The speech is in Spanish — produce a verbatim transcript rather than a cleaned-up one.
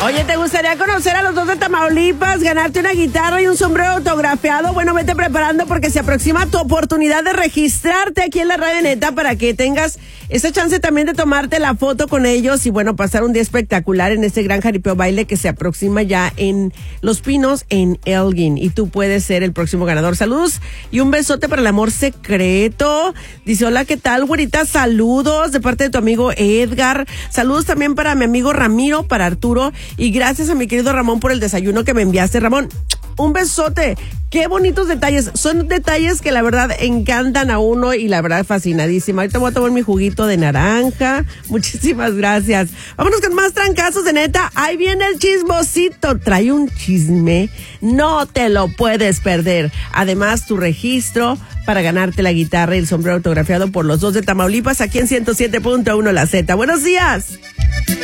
Oye, ¿te gustaría conocer a los dos de Tamaulipas, ganarte una guitarra y un sombrero autografiado? Bueno, vete preparando porque se aproxima tu oportunidad de registrarte aquí en la Radio Neta para que tengas esa chance también de tomarte la foto con ellos y bueno, pasar un día espectacular en este gran jaripeo baile que se aproxima ya en Los Pinos, en Elgin. Y tú puedes ser el próximo ganador. Saludos y un besote para el amor secreto. Dice, hola, ¿qué tal, güerita? Saludos de parte de tu amigo Edgar. Saludos también para mi amigo Ramiro, para Arturo. Y gracias a mi querido Ramón por el desayuno que me enviaste. Ramón, un besote. Qué bonitos detalles. Son detalles que la verdad encantan a uno y la verdad fascinadísima. Ahorita voy a tomar mi juguito de naranja. Muchísimas gracias. Vámonos con más trancazos de Neta. Ahí viene el chismosito. Trae un chisme. No te lo puedes perder. Además, tu registro para ganarte la guitarra y el sombrero autografiado por los dos de Tamaulipas aquí en ciento siete punto uno La Z. Buenos días.